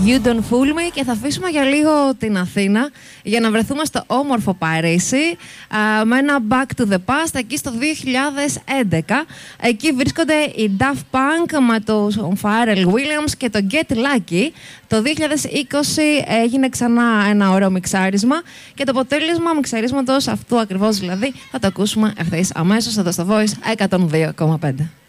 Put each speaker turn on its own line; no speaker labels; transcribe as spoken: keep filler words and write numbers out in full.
You Don't Fool Me, και θα αφήσουμε για λίγο την Αθήνα για να βρεθούμε στο όμορφο Παρίσι α, με ένα Back to the Past εκεί στο δύο χιλιάδες έντεκα. Εκεί βρίσκονται οι Daft Punk με τον Pharrell Williams και το Get Lucky. Το δύο χιλιάδες είκοσι έγινε ξανά ένα ωραίο μιξάρισμα και το αποτέλεσμα μιξαρίσματος αυτού ακριβώς δηλαδή θα το ακούσουμε ευθύς αμέσως εδώ στο Voice εκατόν δύο κόμμα πέντε.